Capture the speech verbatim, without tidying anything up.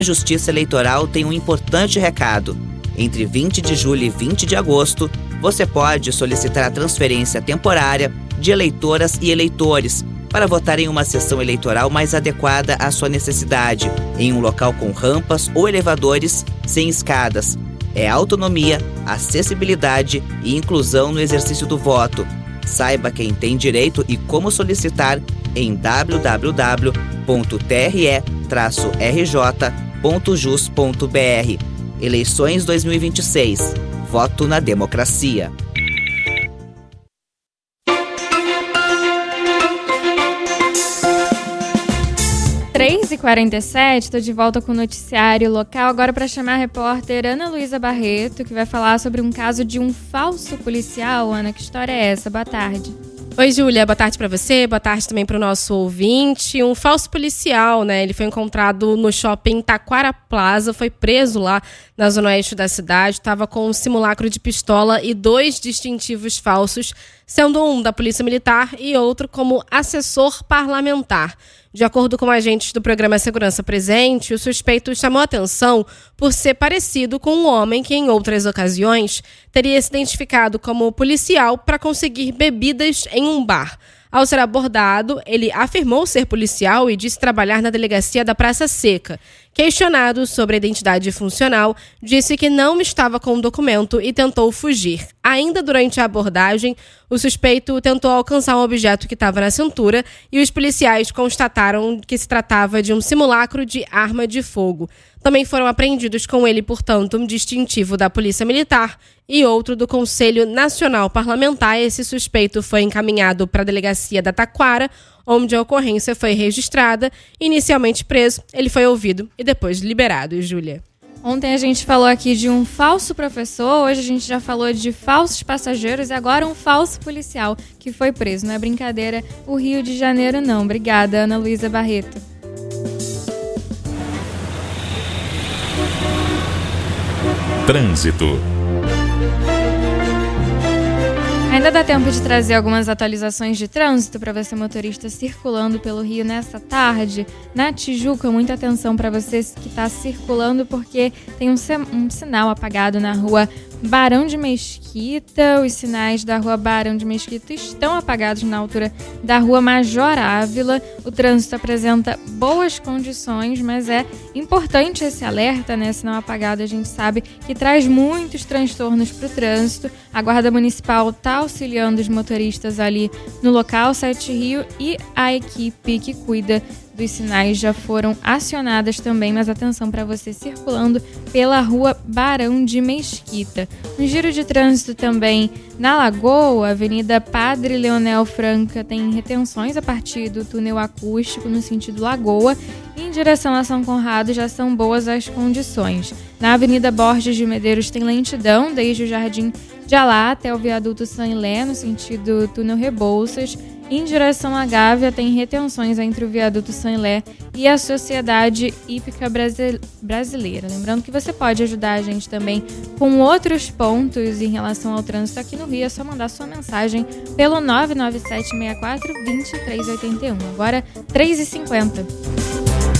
A Justiça Eleitoral tem um importante recado. Entre vinte de julho e vinte de agosto, você pode solicitar a transferência temporária de eleitoras e eleitores para votar em uma sessão eleitoral mais adequada à sua necessidade, em um local com rampas ou elevadores sem escadas. É autonomia, acessibilidade e inclusão no exercício do voto. Saiba quem tem direito e como solicitar em w w w ponto t r e traço r j ponto jus ponto b r. Eleições dois mil e vinte e seis. Voto na democracia. três e quarenta e sete, estou de volta com o noticiário local, agora para chamar a repórter Ana Luísa Barreto, que vai falar sobre um caso de um falso policial. Ana, que história é essa? Boa tarde. Oi, Júlia, boa tarde para você, boa tarde também para o nosso ouvinte. Um falso policial, né? Ele foi encontrado no shopping Taquara Plaza, foi preso lá na zona oeste da cidade, estava com um simulacro de pistola e dois distintivos falsos, sendo um da Polícia Militar e outro como assessor parlamentar. De acordo com agentes do programa Segurança Presente, o suspeito chamou atenção por ser parecido com um homem que, em outras ocasiões, teria se identificado como policial para conseguir bebidas em um bar. Ao ser abordado, ele afirmou ser policial e disse trabalhar na delegacia da Praça Seca. Questionado sobre a identidade funcional, disse que não estava com o documento e tentou fugir. Ainda durante a abordagem, o suspeito tentou alcançar um objeto que estava na cintura e os policiais constataram que se tratava de um simulacro de arma de fogo. Também foram apreendidos com ele, portanto, um distintivo da Polícia Militar e outro do Conselho Nacional Parlamentar. Esse suspeito foi encaminhado para a delegacia da Taquara, onde a ocorrência foi registrada. Inicialmente preso, ele foi ouvido e depois liberado. Júlia. Ontem a gente falou aqui de um falso professor, hoje a gente já falou de falsos passageiros e agora um falso policial que foi preso. Não é brincadeira o Rio de Janeiro, não. Obrigada, Ana Luísa Barreto. Trânsito. Ainda dá tempo de trazer algumas atualizações de trânsito para você, motorista, circulando pelo Rio nesta tarde. Na Tijuca, muita atenção para você que está circulando, porque tem um, um sinal apagado na rua Barão de Mesquita. Os sinais da rua Barão de Mesquita estão apagados na altura da rua Major Ávila. O trânsito apresenta boas condições, mas é importante esse alerta, né? Sinal apagado a gente sabe que traz muitos transtornos para o trânsito. A Guarda Municipal está auxiliando os motoristas ali no local, Sete Rio, e a equipe que cuida dos sinais já foram acionadas também, mas atenção para você circulando pela rua Barão de Mesquita. Um giro de trânsito também na Lagoa, Avenida Padre Leonel Franca tem retenções a partir do túnel acústico no sentido Lagoa. Em direção a São Conrado já são boas as condições. Na Avenida Borges de Medeiros tem lentidão desde o Jardim de Alá até o viaduto Sanilé no sentido túnel Rebouças. Em direção à Gávea, tem retenções entre o viaduto Sanilé e a Sociedade Hípica Brasileira. Lembrando que você pode ajudar a gente também com outros pontos em relação ao trânsito aqui no Rio. É só mandar sua mensagem pelo nove nove sete seis quatro dois três oito um. Agora, três e cinquenta.